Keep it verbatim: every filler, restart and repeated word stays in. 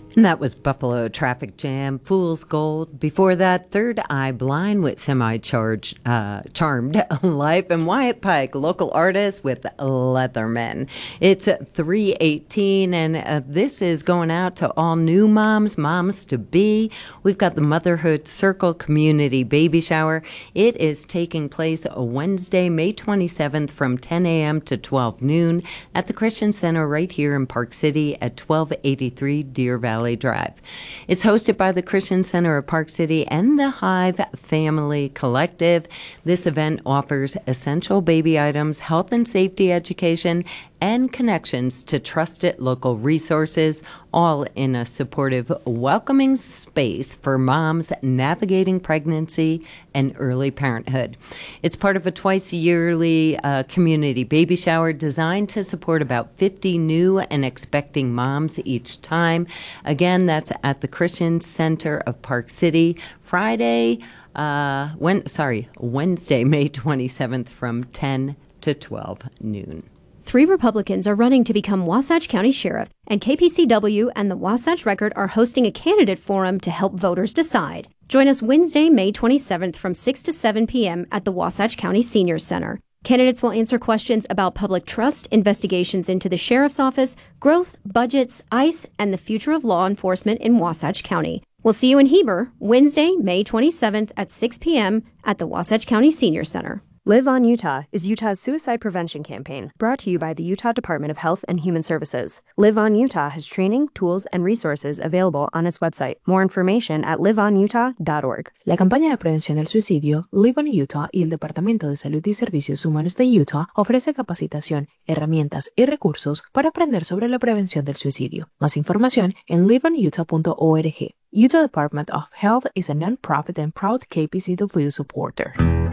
And that was Buffalo Traffic Jam, Fool's Gold. Before that, Third Eye Blind with Semi-Charged, uh, Charmed Life, and Wyatt Pike, local artist with Leatherman. It's three eighteen, and uh, this is going out to all new moms, moms-to-be. We've got the Motherhood Circle Community Baby Shower. It is taking place Wednesday, May twenty-seventh from ten a.m. to twelve noon at the Christian Center right here in Park City at twelve eighty-three Deer Valley Drive. It's hosted by the Christian Center of Park City and the Hive Family Collective. This event offers essential baby items, health and safety education, and connections to trusted local resources, all in a supportive, welcoming space for moms navigating pregnancy and early parenthood. It's part of a twice-yearly uh, community baby shower designed to support about fifty new and expecting moms each time. Again, that's at the Christian Center of Park City, Friday, uh, when, sorry, Wednesday, May twenty-seventh from ten to twelve noon. Three Republicans are running to become Wasatch County Sheriff, and K P C W and the Wasatch Record are hosting a candidate forum to help voters decide. Join us Wednesday, May twenty-seventh from six to seven p.m. at the Wasatch County Senior Center. Candidates will answer questions about public trust, investigations into the Sheriff's Office, growth, budgets, ICE, and the future of law enforcement in Wasatch County. We'll see you in Heber Wednesday, May twenty-seventh at six p.m. at the Wasatch County Senior Center. Live on Utah is Utah's suicide prevention campaign, brought to you by the Utah Department of Health and Human Services. Live on Utah has training, tools, and resources available on its website. More information at live on utah dot org. La campaña de prevención del suicidio Live on Utah y el Departamento de Salud y Servicios Humanos de Utah ofrece capacitación, herramientas y recursos para aprender sobre la prevención del suicidio. Más información en live on utah punto org. Utah Department of Health is a non-profit and proud K P C W supporter.